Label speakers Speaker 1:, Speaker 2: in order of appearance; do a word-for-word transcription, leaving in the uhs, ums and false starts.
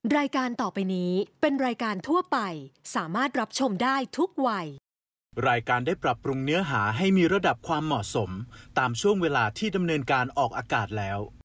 Speaker 1: รายการต่อไปนี้เป็นรายการทั่วไปสามารถรับชมได้ทุกวัย
Speaker 2: รายการได้ปรับปรุงเนื้อหาให้มีระดับความเหมาะสมตามช่วงเวลาที่ดำเนินการออกอากาศแล้ว